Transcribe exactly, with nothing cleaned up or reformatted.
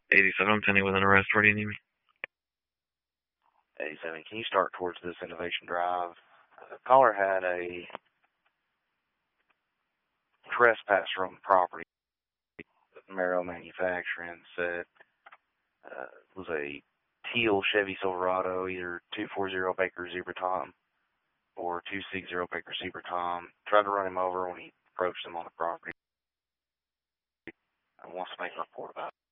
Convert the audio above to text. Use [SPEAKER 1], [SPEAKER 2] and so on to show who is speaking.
[SPEAKER 1] eighty-seven, I'm pending with an arrest. Where do you need me?
[SPEAKER 2] eighty-seven, can you start towards this Innovation Drive? The caller had a trespasser on the property. Marrow Manufacturing said uh, it was a teal Chevy Silverado, either two forty Baker Zebra Tom or two sixty Baker Zebra Tom. Tried to run him over when he approached him on the property. I wants to make a report about it.